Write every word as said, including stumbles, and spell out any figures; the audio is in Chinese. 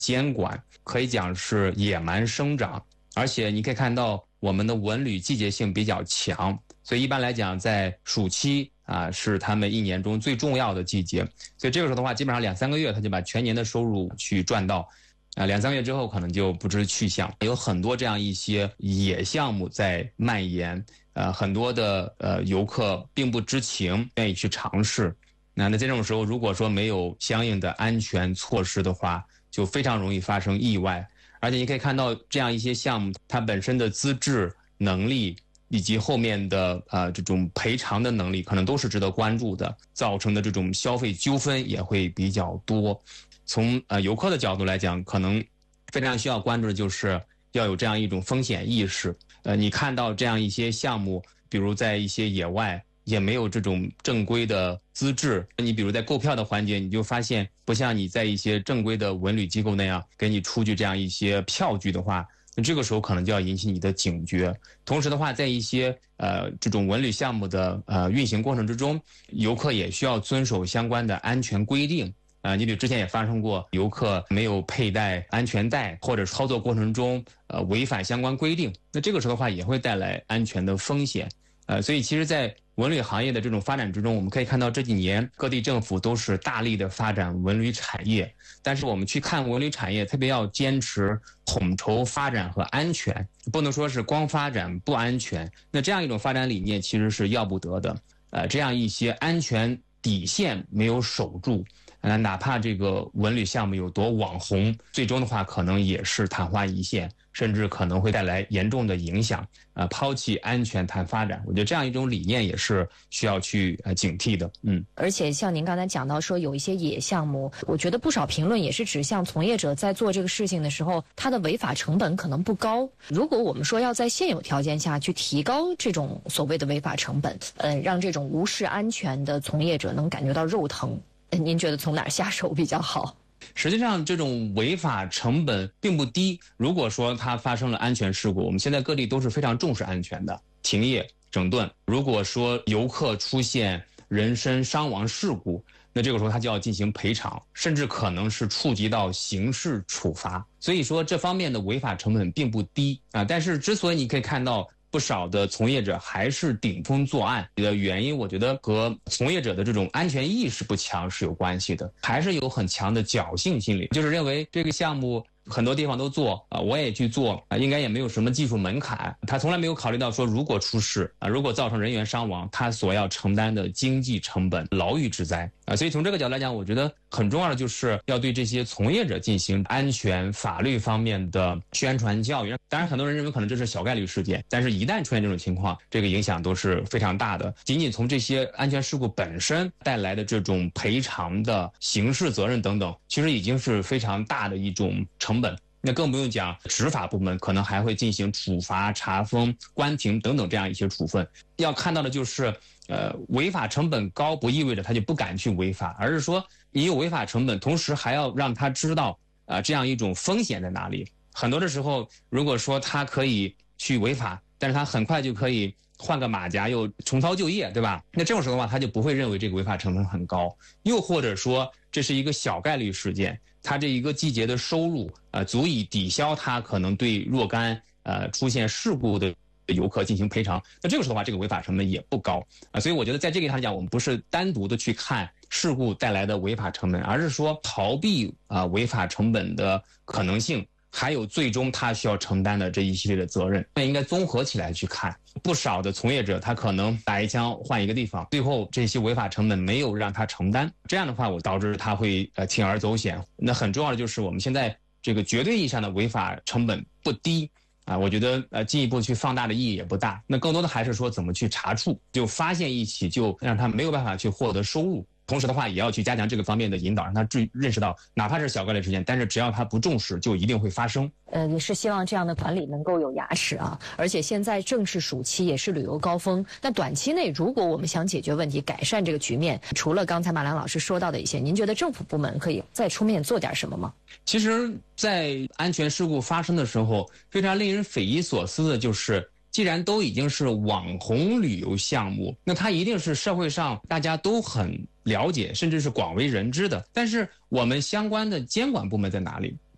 监管，可以讲是野蛮生长，而且你可以看到我们的文旅季节性比较强，所以一般来讲在暑期啊是他们一年中最重要的季节，所以这个时候的话基本上两三个月他就把全年的收入去赚到。啊，两三个月之后可能就不知去向，有很多这样一些野项目在蔓延，呃，很多的呃游客并不知情，愿意去尝试。那那在这种时候，如果说没有相应的安全措施的话，就非常容易发生意外。而且你可以看到这样一些项目，它本身的资质能力以及后面的呃这种赔偿的能力，可能都是值得关注的，造成的这种消费纠纷也会比较多。从呃游客的角度来讲，可能非常需要关注的就是要有这样一种风险意识。呃，你看到这样一些项目，比如在一些野外也没有这种正规的资质，你比如在购票的环节，你就发现不像你在一些正规的文旅机构那样给你出具这样一些票据的话，那这个时候可能就要引起你的警觉。同时的话，在一些呃这种文旅项目的呃运行过程之中，游客也需要遵守相关的安全规定。呃，你比如之前也发生过游客没有佩戴安全带，或者操作过程中呃违反相关规定，那这个时候的话也会带来安全的风险。呃，所以其实在文旅行业的这种发展之中，我们可以看到这几年各地政府都是大力的发展文旅产业，但是我们去看文旅产业，特别要坚持统筹发展和安全，不能说是光发展不安全。那这样一种发展理念其实是要不得的。呃，这样一些安全底线没有守住，呃，哪怕这个文旅项目有多网红，最终的话可能也是昙花一现，甚至可能会带来严重的影响。呃，抛弃安全谈发展，我觉得这样一种理念也是需要去呃警惕的。嗯， 而且像您刚才讲到说有一些野项目，我觉得不少评论也是指向从业者在做这个事情的时候，他的违法成本可能不高。如果我们说要在现有条件下去提高这种所谓的违法成本，呃，让这种无视安全的从业者能感觉到肉疼，您觉得从哪儿下手比较好？ 实际上这种违法成本并不低，如果说它发生了安全事故，我们现在各地都是非常重视安全的，停业整顿。如果说游客出现人身伤亡事故，那这个时候他就要进行赔偿，甚至可能是触及到刑事处罚。所以说这方面的违法成本并不低啊。但是之所以你可以看到不少的从业者还是顶风作案的原因，我觉得和从业者的这种安全意识不强是有关系的，还是有很强的侥幸心理，就是认为这个项目很多地方都做啊，我也去做啊，应该也没有什么技术门槛。他从来没有考虑到说，如果出事啊，如果造成人员伤亡，他所要承担的经济成本、牢狱之灾啊。所以从这个角度来讲，我觉得很重要的就是要对这些从业者进行安全、法律方面的宣传教育。当然，很多人认为可能这是小概率事件，但是一旦出现这种情况，这个影响都是非常大的。仅仅从这些安全事故本身带来的这种赔偿的刑事责任等等，其实已经是非常大的一种成本。那更不用讲执法部门可能还会进行处罚、查封、关停等等这样一些处分。要看到的就是呃，违法成本高不意味着他就不敢去违法，而是说你有违法成本，同时还要让他知道啊、呃、这样一种风险在哪里。很多的时候如果说他可以去违法，但是他很快就可以换个马甲又重操旧业，对吧？那这种时候的话他就不会认为这个违法成本很高。又或者说这是一个小概率事件，他这一个季节的收入呃足以抵消他可能对若干呃出现事故的游客进行赔偿，那这个时候的话这个违法成本也不高啊。所以我觉得在这个上讲，我们不是单独的去看事故带来的违法成本，而是说逃避啊违法成本的可能性，还有最终他需要承担的这一系列的责任，那应该综合起来去看。不少的从业者他可能打一枪换一个地方，最后这些违法成本没有让他承担，这样的话我导致他会呃铤而走险。那很重要的就是我们现在这个绝对意义上的违法成本不低啊，我觉得呃进一步去放大的意义也不大。那更多的还是说怎么去查处，就发现一起就让他没有办法去获得收入。同时的话也要去加强这个方面的引导，让他注认识到哪怕是小概率事件，但是只要他不重视就一定会发生。 呃，也是希望这样的管理能够有牙齿啊。而且现在正是暑期，也是旅游高峰，那短期内如果我们想解决问题，改善这个局面，除了刚才马良老师说到的一些，您觉得政府部门可以再出面做点什么吗？ 其实在安全事故发生的时候，非常令人匪夷所思的就是既然都已经是网红旅游项目，那它一定是社会上大家都很了解，甚至是广为人知的。但是我们相关的监管部门在哪里？